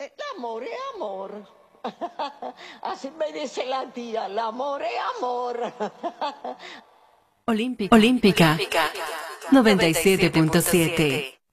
El amor es amor. Así me dice la tía, el amor es amor. Olímpica 97.7